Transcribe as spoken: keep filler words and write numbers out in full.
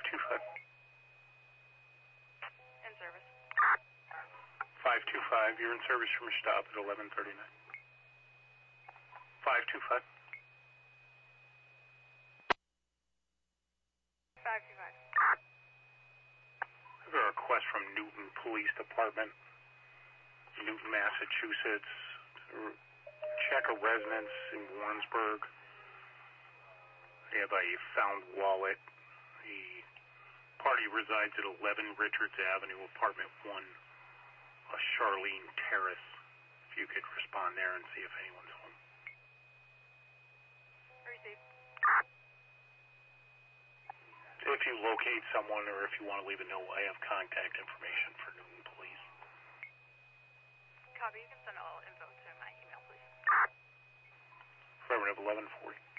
two five. In service. five two five, you're in service from your stop at eleven thirty-nine. five two five. five two five. I have a request from Newton Police Department, Newton, Massachusetts. Check a residence in Warrensburg. They have a found wallet. The party resides at eleven Richards Avenue, apartment one, uh, Charlene Terrace. If you could respond there and see if anyone's home. Received. If you locate someone or if you want to leave a note, I have contact information for Newton Police. Copy. You can send all info to my email, please. Affirmative, eleven forty.